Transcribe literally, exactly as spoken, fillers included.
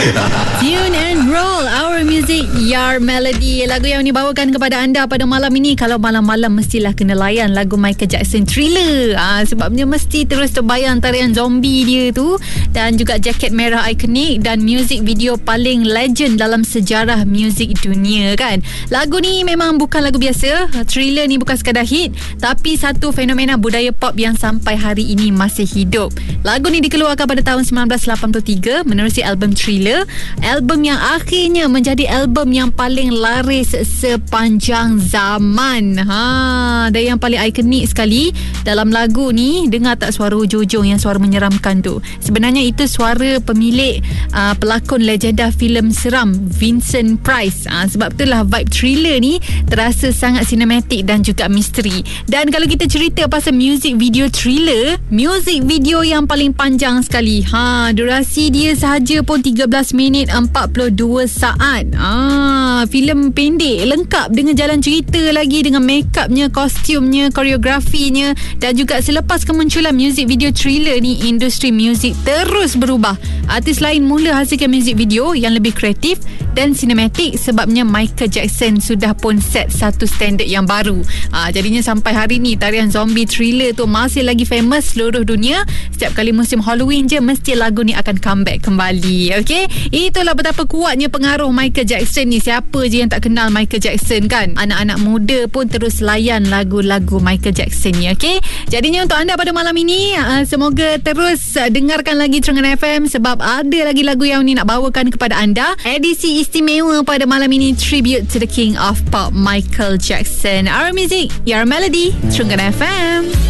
Tune and roll our music, your melody. Lagu yang dibawakan kepada anda pada malam ini. Kalau malam-malam mestilah kena layan lagu Michael Jackson, Thriller. ha, Sebabnya mesti terus terbayang tarian zombie dia tu, dan juga jaket merah ikonik, dan music video paling legend dalam sejarah muzik dunia kan. Lagu ni memang bukan lagu biasa. Thriller ni bukan sekadar hit, tapi satu fenomena budaya pop yang sampai hari ini masih hidup. Lagu ni dikeluarkan pada tahun sembilan belas lapan puluh tiga menerusi album Thriller, album yang akhirnya menjadi album yang paling laris sepanjang zaman. Ha, dan yang paling ikonik sekali dalam lagu ni, dengar tak suara hujung-hujung yang suara menyeramkan tu? Sebenarnya itu suara pemilik uh, pelakon legenda filem seram Vincent Price. Uh, sebab itulah vibe Thriller ni terasa sangat sinematik dan juga misteri. Dan kalau kita cerita pasal music video Thriller, music video yang paling panjang sekali. Ha, durasi dia sahaja pun tiga belas minit empat puluh dua saat. Ah, filem pendek lengkap dengan jalan cerita lagi, dengan make upnya, kostumnya, koreografinya. Dan juga selepas kemunculan music video Thriller ni, industri muzik terus berubah. Artis lain mula hasilkan music video yang lebih kreatif dan sinematik, sebabnya Michael Jackson sudah pun set satu standard yang baru. Ah, jadinya sampai hari ni tarian zombie Thriller tu masih lagi famous seluruh dunia. Setiap kali musim Halloween je mesti lagu ni akan comeback kembali. Okey, itulah betapa kuatnya pengaruh Michael Jackson ni. Siapa je yang tak kenal Michael Jackson kan? Anak-anak muda pun terus layan lagu-lagu Michael Jackson ni. Okey, jadinya untuk anda pada malam ini, uh, semoga terus uh, dengarkan lagi Terengganu F M, sebab ada lagi lagu yang ni nak bawakan kepada anda. Edisi istimewa pada malam ini, tribute to the King of Pop, Michael Jackson. Our music, your melody, Terengganu F M.